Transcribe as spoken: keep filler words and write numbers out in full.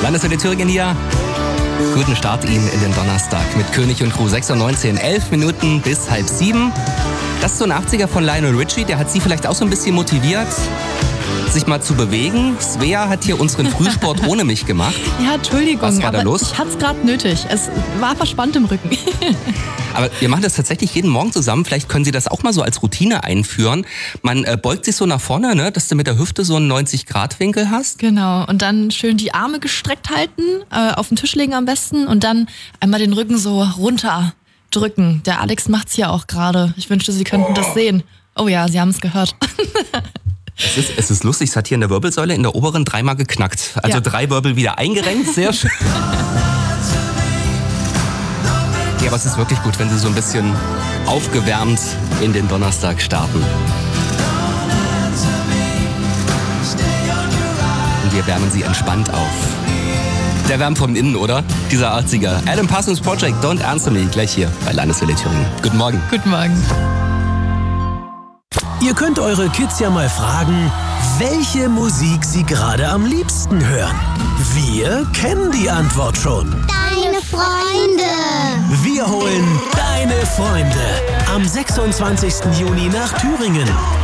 Landeswelle Thüringen hier. Guten Start Ihnen in den Donnerstag mit König und Crew. sechs Uhr neunzehn, elf Minuten bis halb sieben. Das ist so ein achtziger von Lionel Richie. Der hat Sie vielleicht auch so ein bisschen motiviert, sich mal zu bewegen. Svea hat hier unseren Frühsport ohne mich gemacht. Ja, Entschuldigung, Was war da aber los? ich hatte es gerade nötig. Es war verspannt im Rücken. Aber wir machen das tatsächlich jeden Morgen zusammen. Vielleicht können Sie das auch mal so als Routine einführen. Man äh, beugt sich so nach vorne, ne, dass du mit der Hüfte so einen neunzig-Grad-Winkel hast. Genau, und dann schön die Arme gestreckt halten, äh, auf den Tisch legen am besten und dann einmal den Rücken so runterdrücken. Der Alex macht's hier auch gerade. Ich wünschte, Sie könnten das sehen. Oh ja, Sie haben es gehört. Es ist, es ist lustig, es hat hier in der Wirbelsäule in der oberen dreimal geknackt. Also Ja. drei Wirbel wieder eingerenkt, sehr schön. Ja, aber es ist wirklich gut, wenn Sie so ein bisschen aufgewärmt in den Donnerstag starten. Und wir wärmen Sie entspannt auf. Der wärmt von innen, oder? Dieser achtziger. Adam Parsons Project, Don't Answer Me, gleich hier bei Landeswelle Thüringen. Guten Morgen. Guten Morgen. Ihr könnt eure Kids ja mal fragen, welche Musik sie gerade am liebsten hören. Wir kennen die Antwort schon. Deine Freunde. Wir holen deine Freunde am sechsundzwanzigsten Juni nach Thüringen.